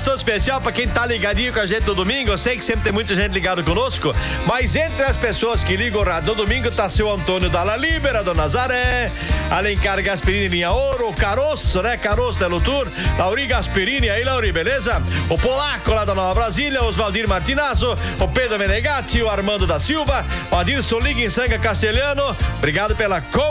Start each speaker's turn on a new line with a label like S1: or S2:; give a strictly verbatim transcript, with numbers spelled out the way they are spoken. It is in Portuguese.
S1: abraço todo especial pra quem tá ligadinho com a gente no domingo. Eu sei que sempre tem muita gente ligada conosco, mas entre as pessoas que ligam o rádio no domingo tá seu Antônio Dalla Libera, Dona Nazaré, Alencar Gasperini, linha Ouro, o Caroço, né? Caroço da Lutur, Lauri Gasperini, aí Lauri, beleza? O Polaco lá da Nova Brasília, Osvaldir Martinazzo, o Pedro Menegatti, o Armando da Silva, o Adilson Liga em Sanga Castelhano. Obrigado pela